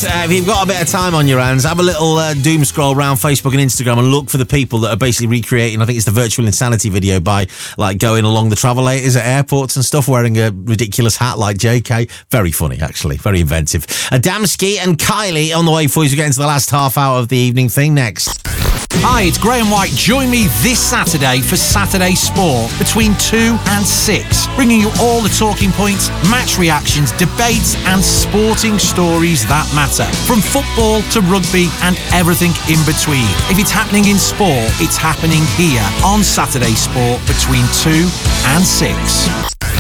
if you've got a bit of time on your hands, have a little doom scroll around Facebook and Instagram and look for the people that are basically recreating, I think it's the virtual insanity video, by like going along the travelators at airports and stuff wearing a ridiculous hat like JK. Very funny, actually. Very inventive. Adamski and Kylie on the way for you to get into the last half hour of the evening thing next. Hi, it's Graham White. Join me this Saturday for Saturday Sport between 2 and 6, bringing you all the talking points, match reactions, debates and sporting stories that matter. From football to rugby and everything in between. If it's happening in sport, it's happening here on Saturday Sport between 2 and 6.